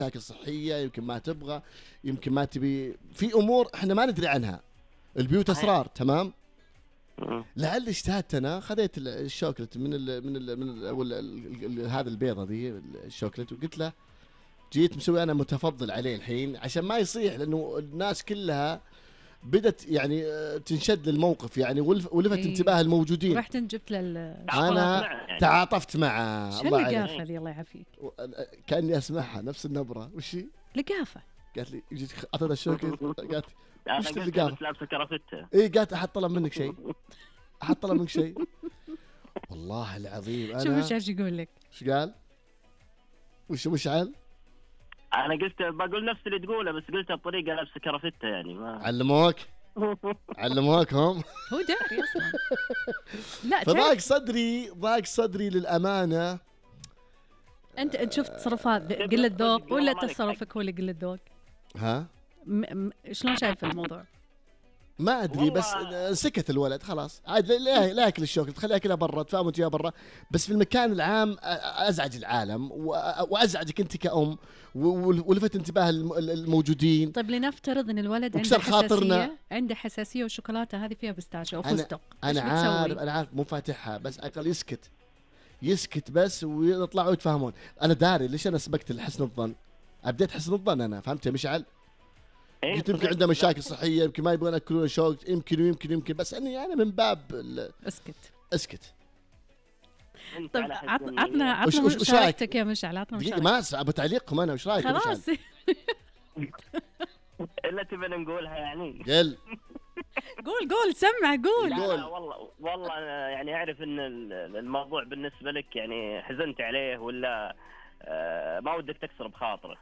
مشاكل صحيه، يمكن ما تبغى، يمكن ما تبي، في امور احنا ما ندري عنها. البيوت اسرار. تمام. لعل اجتهدت انا، خذيت الشوكلت من هذا البيضه ذي الشوكلت، وقلت له جيت مسوي انا متفضل عليه الحين عشان ما يصيح، لانه الناس كلها بدت يعني تنشد للموقف يعني، ولفت انتباه الموجودين. رحت جبت انا تعاطفت معه. الله يعافيك. الله يعافيك. كاني اسمعها نفس النبره. وش هي؟ لقافه. قالت لي يجي اعطيتها الشوكلت. قالت وش اللقافه؟ لابسه كرافته. قالت احد طلب منك شيء؟ احد طلب منك شيء؟ والله العظيم انا شوف ايش يقول لك. ايش قال؟ وش مشعل؟ انا قلت بقول نفس اللي تقوله، بس قلتها بطريقه لابسه كرافته يعني. ما علموك هم. هو داري اصلا. لا فضاق صدري للامانه. انت شفت تصرفات قله ذوق ولا تصرفك هو اللي قله ذوق؟ ها شلون شايف الموضوع؟ ما ادري، بس سكت الولد خلاص عاد. لا ياكل الشوكلت، خليه ياكلها برا، تفاهم انت يا برا. بس في المكان العام ازعج العالم وازعجك انت كأم، ولفت انتباه الموجودين. طيب لنفترض ان الولد عنده حساسيه والشوكولاته هذه فيها بيستاشيو او فستق، انا عارف مو فاتحها، بس اقل يسكت بس ويطلعوا يتفاهمون. انا داري ليش انا سبقت لحسن الظن، ابديت حسن الظن انا، فهمت يا مشعل؟ قلت يمكن عنده مشاكل صحيه، يمكن ما يبغون ياكلون شوك، يمكن بس اني انا من باب اسكت. طيب عطنا مشاركتك يا مشعل. عطنا دقيقه ما ابو تعليقكم انا. وش رايك خلاص؟ الا تبي نقولها يعني. قول سمع قول. لا والله أنا يعني اعرف ان الموضوع بالنسبه لك يعني حزنت عليه، ولا ما ودك تكسر بخاطره.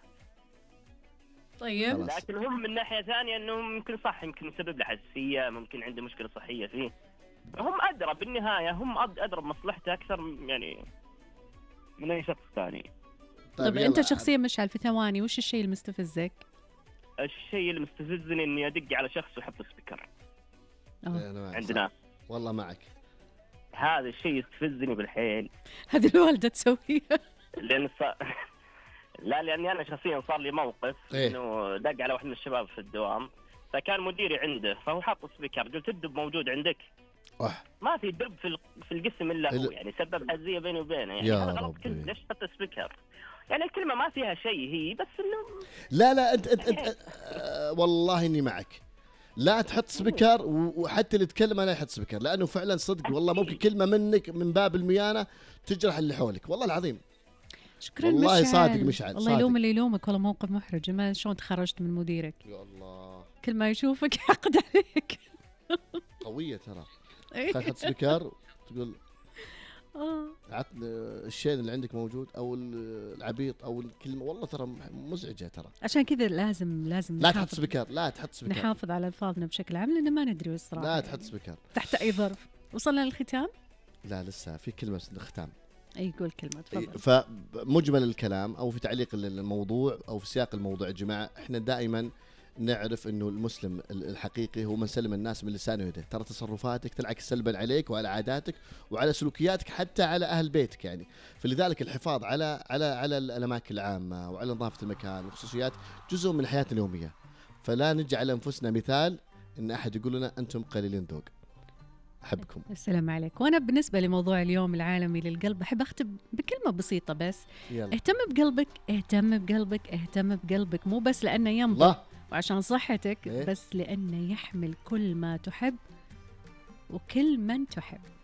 طيب لكن هم من ناحيه ثانيه انه ممكن صح، يمكن يسبب له حساسيه، ممكن عنده مشكله صحيه فيه. هم ادرى بالنهايه، هم ادرى بمصلحته اكثر يعني من اي شخص ثاني. طيب انت شخصيا مشعل في ثواني وش الشيء اللي مستفزك؟ الشيء اللي مستفزني اني ادق على شخص ويحط سبيكر عندنا. والله معك. هذا الشيء يستفزني بالحيل. هذه الوالده تسويها. لاني انا شخصيا صار لي موقف انه دق على واحد من الشباب في الدوام، فكان مديري عنده، فهو حاط سبيكر. قلت الدب موجود عندك؟ ما في دب في القسم الا هو، يعني سبب حزيه بيني وبينه يعني. هذا غلط كنت، ليش حط سبيكر؟ يعني الكلمه ما فيها شيء هي، بس انه لا انت والله اني معك. لا تحط سبيكر، وحتى اللي يتكلم لا يحط سبيكر، لانه فعلا صدق والله ممكن كلمه منك من باب الميانه تجرح اللي حولك. والله العظيم. شكرا والله صادق مشعل. الله يلوم اللي يلومك. والله موقف محرج. ما شلون تخرجت من مديرك؟ يا الله، كل ما يشوفك يحقد عليك. قويه ترى. تحط سبيكر تقول عطني الشيء اللي عندك موجود، او العبيط او الكلمه. والله ترى مزعجه ترى. عشان كذا لازم لا تحط سبيكر. نحافظ على الفاظنا بشكل عام، لان ما ندري وش صراحه. لا تحط سبيكر تحت اي ظرف. وصلنا للختام؟ لا لسه في كلمه الختام. اي قول كلمه تفضل. فمجمل الكلام او في تعليق الموضوع او في سياق الموضوع يا جماعه، احنا دائما نعرف انه المسلم الحقيقي هو من سلم الناس من لسانه ويده. ترى تصرفاتك تنعكس سلبا عليك وعلى عاداتك وعلى سلوكياتك حتى على اهل بيتك يعني. فلذلك الحفاظ على الاماكن العامه وعلى نظافه المكان والخصوصيات جزء من حياتنا اليوميه. فلا نجعل انفسنا مثال ان احد يقول لنا انتم قليلين ذوق. أحبكم. السلام عليك. وأنا بالنسبة لموضوع اليوم العالمي للقلب أحب أختم بكلمة بسيطة بس. يلا. اهتم بقلبك، اهتم بقلبك، اهتم بقلبك، مو بس لأنه ينبض وعشان صحتك، بس لأنه يحمل كل ما تحب وكل من تحب.